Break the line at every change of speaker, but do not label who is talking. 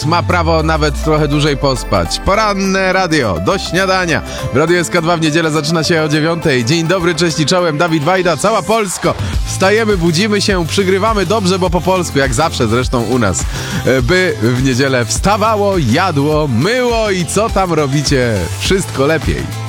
ma prawo nawet trochę dłużej pospać. Poranne radio do śniadania. W Radiu SK2 w niedzielę zaczyna się o 9:00. Dzień dobry, cześć i czołem, Dawid Wajda, cała Polsko. Wstajemy, budzimy się, przygrywamy dobrze, bo po polsku, jak zawsze zresztą u nas. By w niedzielę wstawało, jadło, myło i co tam robicie? Wszystko lepiej.